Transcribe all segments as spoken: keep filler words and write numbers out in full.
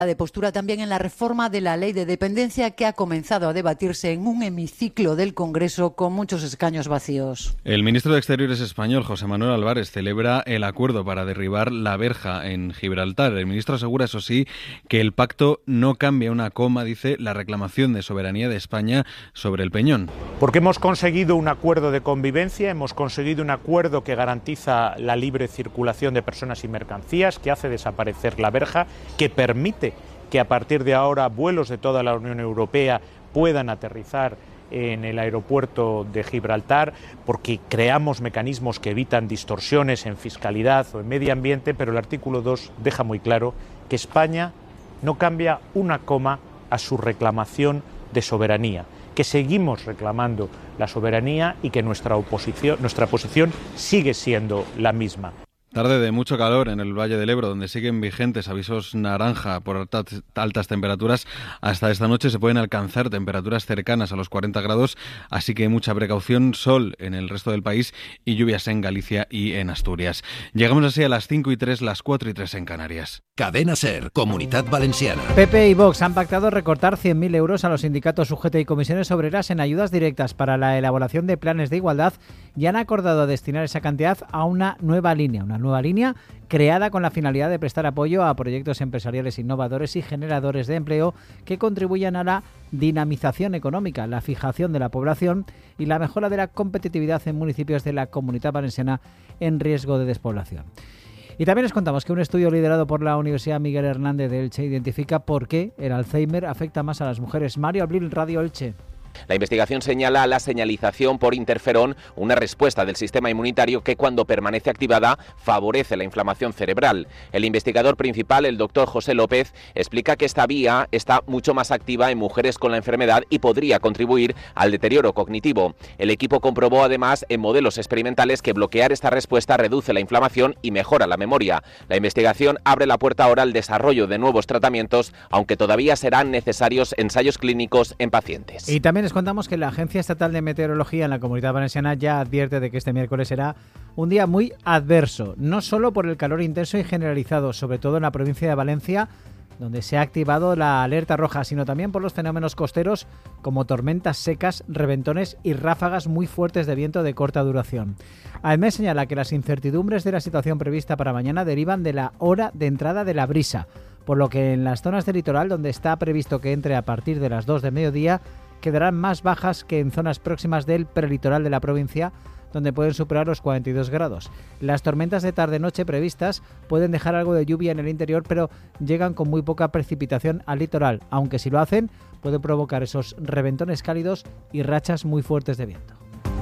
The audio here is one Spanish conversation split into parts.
de postura también en la reforma de la ley de dependencia que ha comenzado a debatirse en un hemiciclo del Congreso con muchos escaños vacíos. El ministro de Exteriores español, José Manuel Álvarez, celebra el acuerdo para derribar la verja en Gibraltar. El ministro asegura, eso sí, que el pacto no cambia una coma, dice, la reclamación de soberanía de España sobre el Peñón. Porque hemos conseguido un acuerdo de convivencia, hemos conseguido un acuerdo que garantiza la libre circulación de personas y mercancías, que hace desaparecer la verja, que permite que a partir de ahora vuelos de toda la Unión Europea puedan aterrizar en el aeropuerto de Gibraltar, porque creamos mecanismos que evitan distorsiones en fiscalidad o en medio ambiente, pero el artículo dos deja muy claro que España no cambia una coma a su reclamación de soberanía, que seguimos reclamando la soberanía y que nuestra oposición, nuestra posición sigue siendo la misma. Tarde de mucho calor en el Valle del Ebro, donde siguen vigentes avisos naranja por altas, altas temperaturas. Hasta esta noche se pueden alcanzar temperaturas cercanas a los cuarenta grados, así que mucha precaución, sol en el resto del país y lluvias en Galicia y en Asturias. Llegamos así a las cinco y tres, las cuatro y tres en Canarias. Cadena SER, Comunidad Valenciana. P P y Vox han pactado recortar cien mil euros a los sindicatos U G T y comisiones obreras en ayudas directas para la elaboración de planes de igualdad y han acordado destinar esa cantidad a una nueva línea, una nueva línea creada con la finalidad de prestar apoyo a proyectos empresariales innovadores y generadores de empleo que contribuyan a la dinamización económica, la fijación de la población y la mejora de la competitividad en municipios de la Comunidad Valenciana en riesgo de despoblación. Y también les contamos que un estudio liderado por la Universidad Miguel Hernández de Elche identifica por qué el Alzheimer afecta más a las mujeres. Mario Abril, Radio Elche. La investigación señala la señalización por interferón, una respuesta del sistema inmunitario que cuando permanece activada favorece la inflamación cerebral. El investigador principal, el doctor José López, explica que esta vía está mucho más activa en mujeres con la enfermedad y podría contribuir al deterioro cognitivo. El equipo comprobó además en modelos experimentales que bloquear esta respuesta reduce la inflamación y mejora la memoria. La investigación abre la puerta ahora al desarrollo de nuevos tratamientos, aunque todavía serán necesarios ensayos clínicos en pacientes. Y también les contamos que la Agencia Estatal de Meteorología en la Comunidad Valenciana ya advierte de que este miércoles será un día muy adverso, no solo por el calor intenso y generalizado, sobre todo en la provincia de Valencia, donde se ha activado la alerta roja, sino también por los fenómenos costeros como tormentas secas, reventones y ráfagas muy fuertes de viento de corta duración. Además señala que las incertidumbres de la situación prevista para mañana derivan de la hora de entrada de la brisa, por lo que en las zonas del litoral, donde está previsto que entre a partir de las dos de mediodía, quedarán más bajas que en zonas próximas del prelitoral de la provincia, donde pueden superar los cuarenta y dos grados. Las tormentas de tarde-noche previstas pueden dejar algo de lluvia en el interior, pero llegan con muy poca precipitación al litoral, aunque si lo hacen, puede provocar esos reventones cálidos y rachas muy fuertes de viento.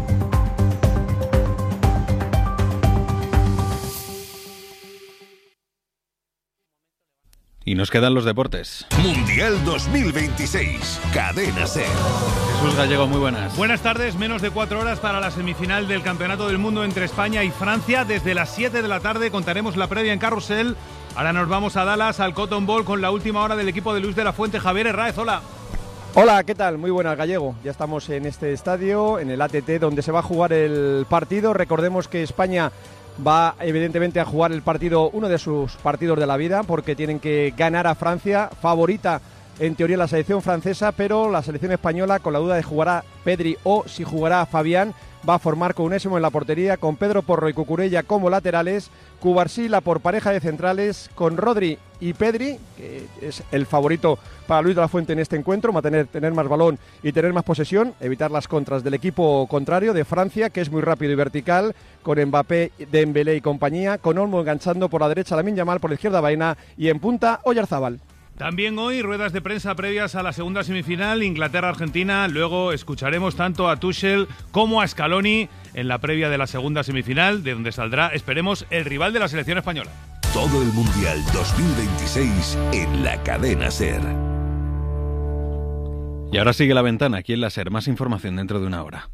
Y nos quedan los deportes. Mundial dos mil veintiséis, Cadena SER. Jesús Gallego, muy buenas. Buenas tardes, menos de cuatro horas para la semifinal del Campeonato del Mundo entre España y Francia. Desde las siete de la tarde contaremos la previa en Carrusel. Ahora nos vamos a Dallas, al Cotton Bowl, con la última hora del equipo de Luis de la Fuente. Javier Herráez, hola. Hola, ¿qué tal? Muy buenas, Gallego. Ya estamos en este estadio, en el A T T, donde se va a jugar el partido. Recordemos que España va evidentemente a jugar el partido, uno de sus partidos de la vida, porque tienen que ganar a Francia, favorita en teoría la selección francesa, pero la selección española, con la duda de jugará Pedri o si jugará Fabián, va a formar con Unésimo en la portería, con Pedro Porro y Cucurella como laterales, Cubarsila por pareja de centrales, con Rodri y Pedri, que es el favorito para Luis de la Fuente en este encuentro, mantener, tener más balón y tener más posesión, evitar las contras del equipo contrario de Francia, que es muy rápido y vertical, con Mbappé, Dembélé y compañía, con Olmo enganchando por la derecha Lamine Yamal, por la izquierda Baena y en punta Oyarzábal. También hoy ruedas de prensa previas a la segunda semifinal, Inglaterra-Argentina. Luego escucharemos tanto a Tuchel como a Scaloni en la previa de la segunda semifinal, de donde saldrá, esperemos, el rival de la selección española. Todo el Mundial dos mil veintiséis en la Cadena SER. Y ahora sigue La Ventana, aquí en la SER. Más información dentro de una hora.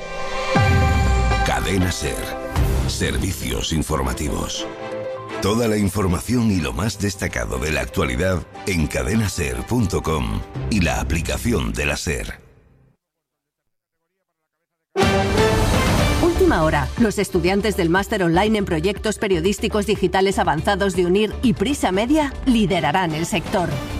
Cadena SER. Servicios informativos. Toda la información y lo más destacado de la actualidad en cadena ser punto com y la aplicación de la SER. última hora. Los estudiantes del máster online en proyectos periodísticos digitales avanzados de UNIR y Prisa Media liderarán el sector.